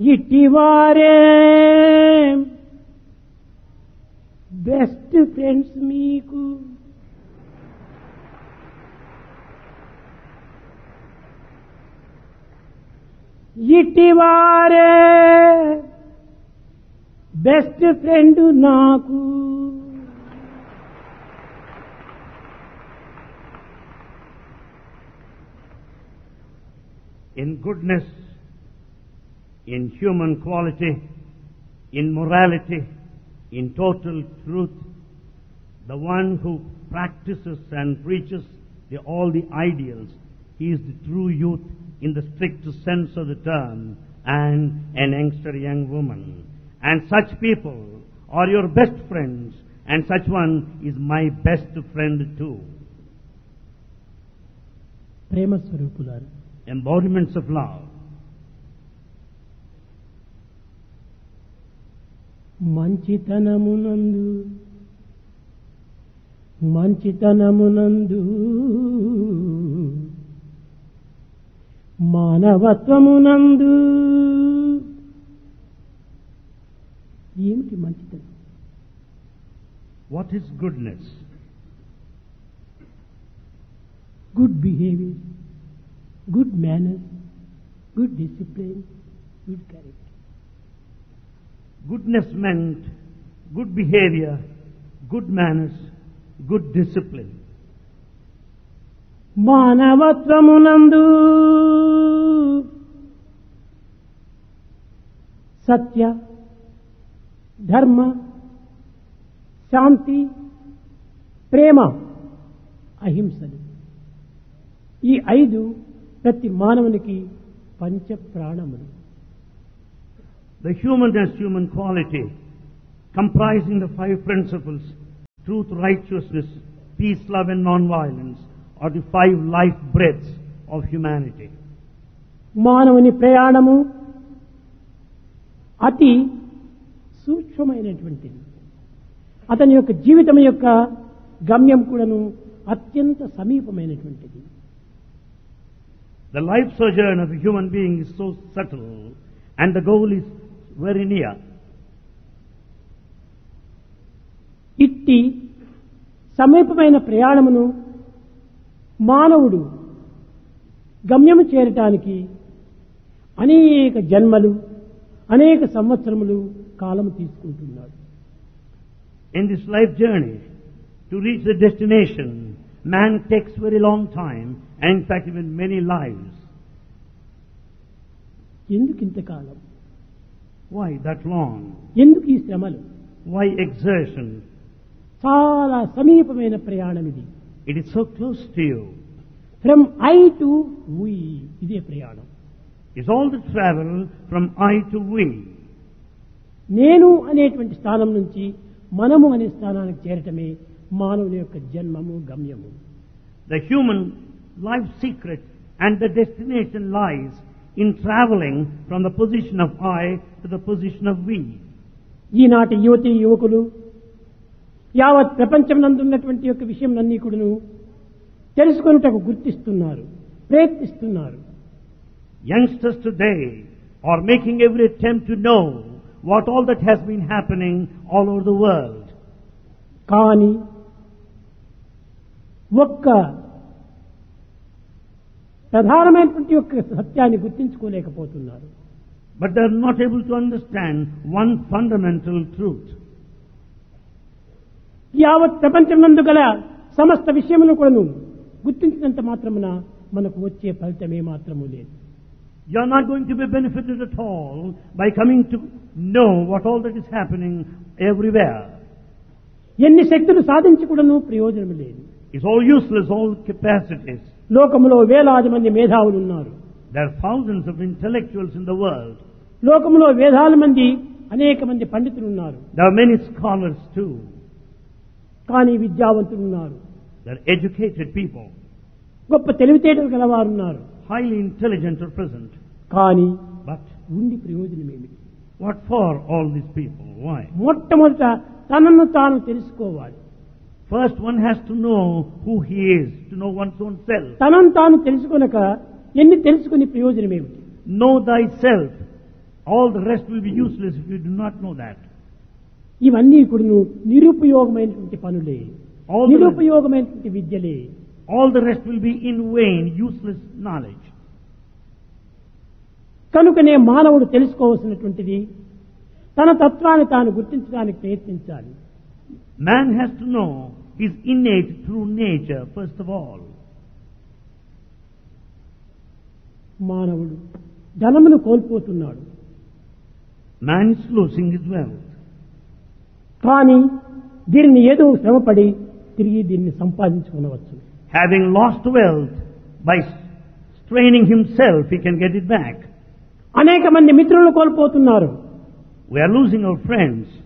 ఇటివారే best friends మీకు, ఇటివారే best friend నాకు. In goodness, in human quality, in morality, in total truth, the one who practices and preaches all the ideals, he is the true youth in the strict sense of the term, and an youngster, young woman. And such people are your best friends, and such one is my best friend too. ప్రేమ స్వరూపులారా, Embodiments of love. మంచితనమునందు మంచితనమునందు మానవత్వమునందు. ఏమిటి మంచితనం? What is goodness? Good behaviour, good manners, good discipline, good character. Goodness meant good behavior, good manners, good discipline. మానవత్వమునందు సత్య, ధర్మ, శాంతి, ప్రేమ, అహింసలు. ఈ 5 ప్రతి మానవునికి పంచ ప్రాణములు. The human quality, comprising the 5 principles, truth, righteousness, peace, love and non-violence, are the 5 life breaths of humanity. మానవుని ప్రయాణము అతి సూక్ష్మమైనటువంటిది. అతని యొక్క జీవితం యొక్క గమ్యం కూడాను అత్యంత సమీపమైనటువంటిది. The life sojourn of a human being is so subtle, and the goal is very near. ఇట్టి సమీపమైన ప్రయాణమును మానవుడు గమ్యము చేరటానికి అనేక జన్మలు, అనేక సంవత్సరములు కాలము తీసుకుంటున్నాడు. In this life journey, to reach the destination, man takes very long time, and in fact even many lives. ఎందుకు ఇంతకాలం? Why that long? ఎందుకు ఈ శ్రమలు? Why exertion? చాలా సమీపమైన ప్రయాణం ఇది. It is so close to you. From I to V, ఇదే ప్రయాణం. It's all the travel from I to we. నేను అనేటువంటి స్థానం నుంచి మనము అనే స్థానానికి చేరటమే మానవుని యొక్క జన్మము, గమ్యము. The human life secret and the destination lies in traveling from the position of I to the position of we. ఈనాటి యువతి యువకులు యావత్ ప్రపంచం నందున్నటువంటి యొక్క విషయం అన్నీ కూడాను తెలుసుకొనుటకు గుర్తిస్తున్నారు, ప్రయత్నిస్తున్నారు. Youngsters today are making every attempt to know what all that has been happening all over the world. కానీ ఒక్క ప్రధానమైనటువంటి యొక్క సత్యాన్ని గుర్తించుకోలేకపోతున్నారు. But they are not able to understand one fundamental truth. యావత్ ప్రపంచం నందు గల సమస్త విషయమును కూడాను గుర్తించినంత మాత్రమున మనకు వచ్చే ఫలితం ఏ మాత్రము లేదు. You are not going to be benefited at all by coming to know what all that is happening everywhere. ఎన్ని శక్తులు సాధించి కూడాను ప్రయోజనం లేదు. It's all useless, all capacities. లోకములో వేలాది మంది మేధావులు ఉన్నారు. There are thousands of intellectuals in the world. లోకములో వేలాది మంది అనేక మంది పండితులు ఉన్నారు. There are many scholars too. కానీ విద్యావంతులు ఉన్నారు. There are educated people. గొప్ప తెలివితేటలు గలవారు ఉన్నారు. Highly intelligent are present. కానీ But ఉండి ప్రయోజనం ఏమిటి? what for all these people? Why? మొట్టమొదట తనను తాను తెలుసుకోవాలి. First one has to know who he is, to know one's own self. తనను తాను తెలుసుకొనక ఎన్ని తెలుసుకుని ప్రయోజనం ఏమిటి? Know thyself. All the rest will be useless if you do not know that. ఇవన్నీ కూడా నిరుపయోగమైనటువంటి పనులే, All the, నిరుపయోగమైనటువంటి విద్యలే. all the rest will be in vain, useless knowledge. కనుకనే మానవుడు తెలుసుకోవాల్సినటువంటిది తన తత్వాన్ని తాను గుర్తించడానికి ప్రయత్నించాలి. Man has to know his innate true nature first of all. మానవుడు ధనమును కోల్పోతున్నాడు, Man is losing his wealth. కానీ దీనిని ఏదో శ్రమపడి తిరిగి దీన్ని సంపాదించుకోవచ్చు. Having lost wealth, by straining himself, he can get it back. అనేక మంది మిత్రులను కోల్పోతున్నారు. We are losing our friends.